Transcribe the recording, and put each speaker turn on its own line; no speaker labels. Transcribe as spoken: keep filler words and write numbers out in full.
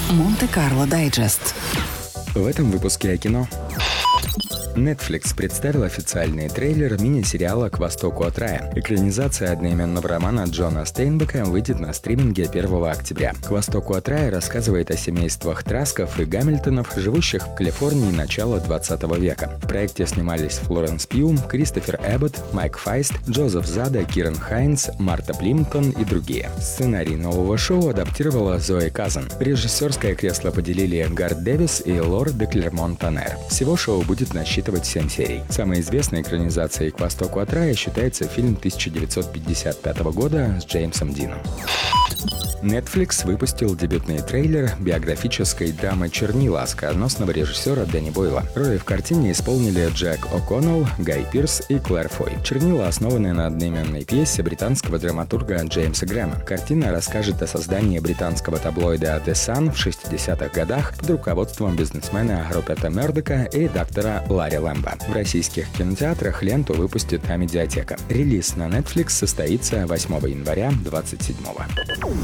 Монте-Карло Дайджест.
В этом выпуске о кино. Netflix представил официальный трейлер мини-сериала «К востоку от рая». Экранизация одноименного романа Джона Стейнбека выйдет на стриминге первого октября. «К востоку от рая» рассказывает о семействах Трасков и Гамильтонов, живущих в Калифорнии начала двадцатого века. В проекте снимались Флоренс Пью, Кристофер Эббот, Майк Файст, Джозеф Зада, Киран Хайнс, Марта Плимптон и другие. Сценарий нового шоу адаптировала Зои Казан. Режиссерское кресло поделили Гард Дэвис и Лор де Клермон-Тоннер. Всего шоу будет насчитывать семь серий. Самой известной экранизацией «К востоку от рая» считается фильм тысяча девятьсот пятьдесят пятого года с Джеймсом Дином. Netflix выпустил дебютный трейлер биографической драмы «Чернила» скоростного режиссера Дэнни Бойла. Роли в картине исполнили Джек О'Коннелл, Гай Пирс и Клэр Фой. «Чернила» основаны на одноименной пьесе британского драматурга Джеймса Грэма. Картина расскажет о создании британского таблоида The Sun в шестидесятых годах под руководством бизнесмена Руперта Мердока и редактора Ларри Лэмба. В российских кинотеатрах ленту выпустит Амедиатека. Релиз на Netflix состоится восьмого января двадцать седьмого.